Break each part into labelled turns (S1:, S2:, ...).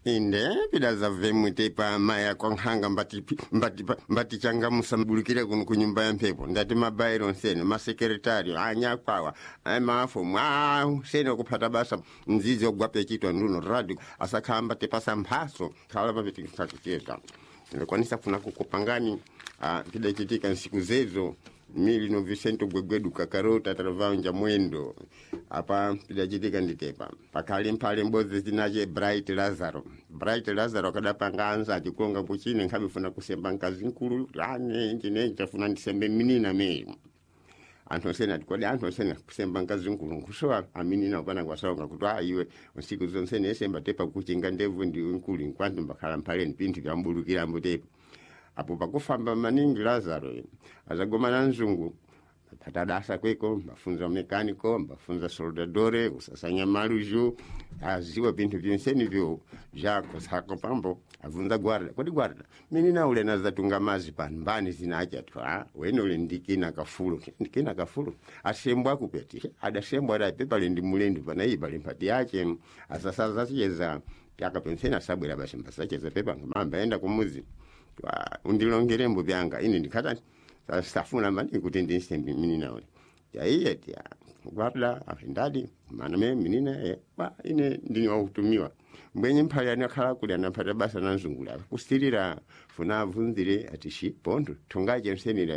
S1: inde pidaza vemwite pa maya kwa nhanga mbati changa musambulukire kuno kunyumba ya mphepo ndati mabairo nsene masekretari anyakwawa amafu sene kupata basa mzizi ogwape chitwa nduno radio asakhamba tepasa mphaso khala papiti kusakuteta ndikwanisa kuna kukupangani pidachitika nsiku zezo mili no Vicente Gwegwedu kakarota taravanja mwendo apa pidachitika nditepa pakali mpale mbozi zinaje Bright Lazaro kadapanganza chikonga kuchine nkabifuna kusemba nkazi nkulu ndine chafuna ndisembe minina mimi anthu sena tikodi anthu sena kusemba nkazi nkulu nkushowa aminina upana kwasonga kuti iwe usiku zonse nesemba tepa kuchinga ndevu ndi nkulu nkwantu mbakhala mpale mpintu byambulukira mbotepa apo pakufamba maningi Lazaro azagomana nzungu patadasa kweko mafunza mekaniko mafunza soldadore usasanya maluju aziwa bintu vyenseni vyo jako sako pambo avunza guarda kodi guarda mimi na ule nazatunga mazi panbani zinacha tu wene ule ndikina kafulu asembwa kupeti adasembwa da pepa lendi mulendi pana iba lempati yake asasaza cheza yaka pensena sabwera bashimba cheza pepa ngamba enda kumuzi undilongere mbo byanga ini ndikata safuna mani kuti ndisembe minina ule yaiye tia guarda afendadi mana me minina ine ndinyo kutumiwa mbwenye mphala yanakhala kuli anapata basa nanzungula kustirira funa vunzire atishi pondo tungaje msenira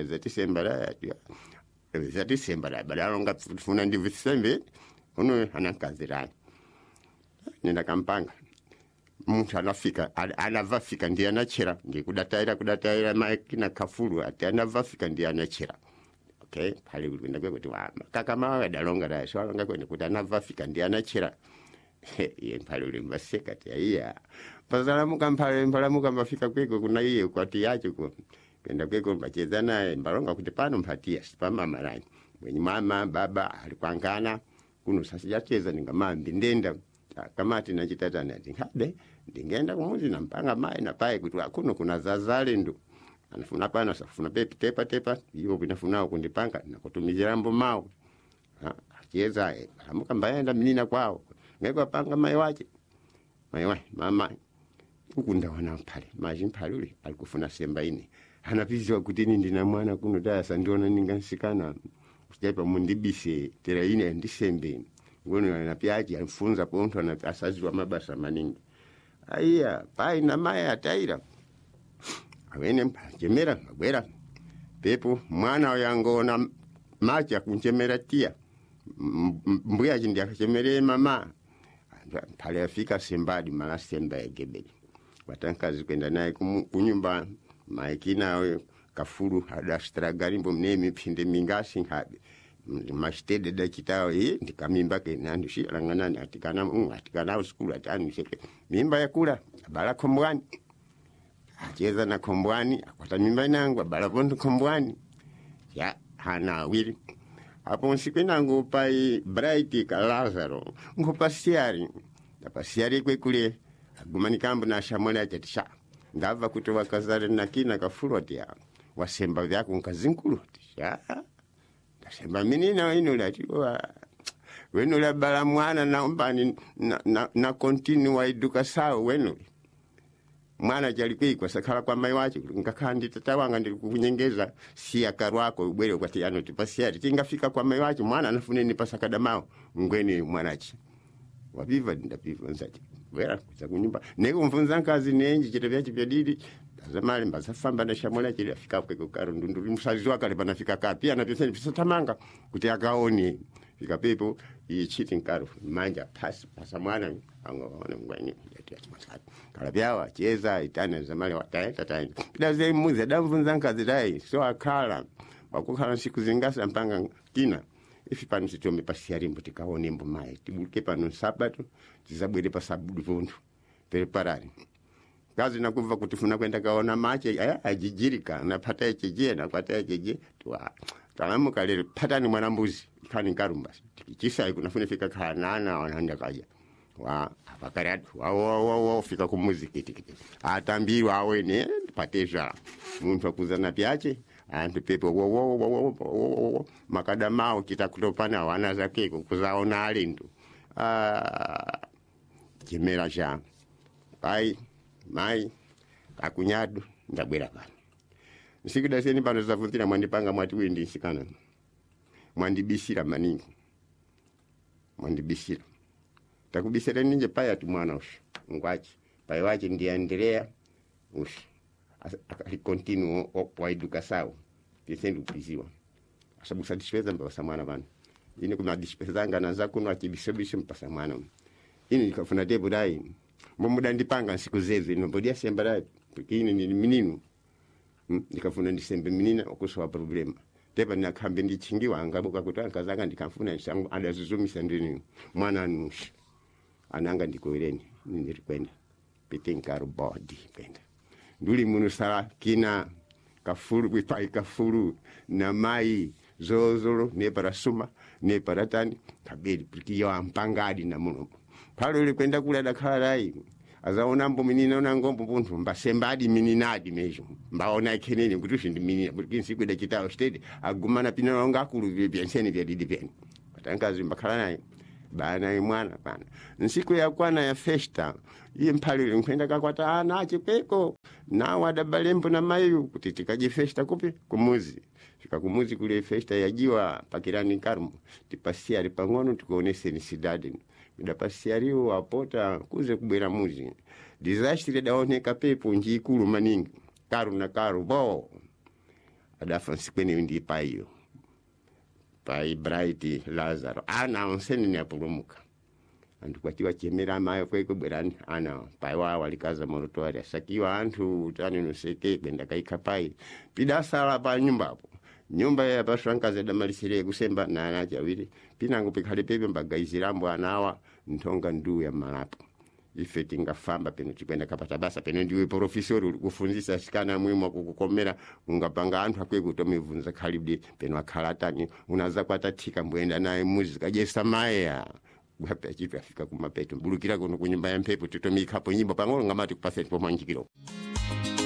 S1: zatisembara badalonga funa ndivisembe uno anakazirana nenda kampanga mtu anavafika ndiye anachera ngikudataira makina kafuru ati anavafika ndiye anachera okay pali kwenda kwekuti kaka mawa dalonga da swalonga kwenda kuti anavafika ndiye anachera ye pali ule mbaseka tia pazalamuka mpalamuka mbafika kweko kuna iye kwati yacho kwenda kweko mbacheza naye mbalonga kuti pano mpatia sipama malani mwenye mama baba alikwangana kuno sasa yacheza ningamambi ndenda kamati nachitata nati habe ndingenda kumuzi nampanga mai na pai kuti akuno kuna zazale ndo anafuna pana safuna tepa hiyo binafuna kundipanga na kutumizira mbo mawo acheza amuka mbaenda minina kwao ngeko panga mai wache mama ukunda wana pale maji pale alikufuna semba ine anapizwa kuti ndina mwana kuno dasa ndiona ningansikana kustepa mundibise tera ine ndisembe ngono anapyaji alifunza ponto anasazwa mabasa maningi aiya pai na maya ataira awene mpachemera magwera pepo mwana yangona macha kunchemera tia mbuya jindi akachemere mama pale afika sembadi mala semba egebeli watankazi kwenda naye kunyumba maikina kafuru adastragari mbomnemi pinde mingasi ngabe mashtede da kitao ndikamimba ke nandi shi ranganani atikana uskulu atani sheke mimba ya kula bala kombwani acheza na kombwani akwata mimba nangu bala bondo kombwani ya hana wili hapo nsiku nangu pai Bright ka Lazaro ngopasiari napasiari kwe kule agumani kambu na shamole achatisha ndava kutowa kazare na kina kafuroti wasemba vyako nkazinkulu tisha semba minina wenu la bala mwana naomba na continue eduka sawa wenu mwana jali kwa sakala kwa mai wachi ngakandi tatawanga ndikukunyengeza si akarwako ubwele ukati ano tipasiari tingafika kwa mai wachi mwana anafune ni pasakada mao ngweni mwanachi wabiva ndapiva nzati wera kuza kunyumba neko mfunza kazi nenji chitavya chipyadidi zamali mbasafamba na shamola chili afika kweko karo ndunduri musazi wake panafika kapi anapesa pesa tamanga kuti akaoni fika pepo iyi cheating karo manja pasa mwana angaona ngwani yati masati kala byawa cheza itana zamali wataeta tani bidaze muze damvunza kazi dai so akala wakukhala siku zingasa mpanga kina ifipano sitome pasiari mbuti kaone mbo mai tibuke pano sabato tizabwere pasabudu vontu preparari kazi nakuva kutifuna kwenda kaona mache ajijirika napata echeje napata echeje twa talamuka lero patani mwanambuzi kani karumba tikisa ikunafuna fika kanana wananda kaja wa apakaratu wa fika ku muziki tikiti atambirwa awene patesha muntu akuzana pyache antu pepo wo makadamao kitakutopana wana zake kuzaona alindu kimera cha pai mai akunyadu ndabwera pano nsikudaseni pano zavunzira mwandipanga mwati windi nsikana mwandibisira maningi mwandibisira takubisira ninje paya tu mwana ushi ngwachi pai wachi ndi Andrea ushi ali continuo wa educação sendo kuziwa sababu satisfeza mbasa mwana bana ine kuna dispezanga na zakuno akibishabisha mpasa mwana ini nikafuna debu dai muda ndipanga siku zevi nobodia sembara pikini ni menino nikafuna ndisembe menina okuswa problema teba nakambe ndichingiwa ngabuka kutanga zanga ndikafuna nshangu adazuzumisa ndini mwana nushi ananga ndikoireni nirikwenda pitinkaro body penda nduli muno sala kina kafuru kwipai kafuru na mai zozolo ne para suma ne para tani kabeli prikiyo ampangadi na muno palo ile kwenda kula dakharai azaona mbo minina na ngombo buntu mbasembadi mininadi mejo mbaona ikeneni kuti ndi minina kuti nsikweda chitawo state agumana pina ngakulu vyenseni vya didipeni patangazi mbakhala naye bana mwana bana nsiku ya kwana ya festa iye mphalile nkwenda kakwata ana achipeko na wadabalembo na mayu kuti tikaje festa kupi kumuzi fika kumuzi kule festa yajiwa pakirani Karmo tipasia ripangono tukoonese ni sidadi ndapasia rio apota kuze kubera muzi disaster daoneka pepo njikulu maningi karu bo adafa nsikweni ndi payo pai Bright Lazaro ana onseni ni apulumuka andukwatiwa chemera mayo kweko bwerani ana pai wa walikaza moratoire sakiwa antu tani noseke benda kaika pai pidasala pa nyumba ya bashanka za damalisire kusemba na anaja wili pinango pikale pepe mbagaizirambo anawa ntonga ndu ya malapo ifetinga famba peno chikwenda kapata basa peno ndiwe profesori kufunzisa sikana muhimu kukukomera ungapanga antu akwe kutomivunza kalibdi peno akhalatani unaza kwatatika mbwenda naye muzika jesa maya gwape achipi afika kumapeto mbulukira kuno kunyumba ya mpepo tutomikapo nyimbo pangolo ngamati kupaseti pomanjikiro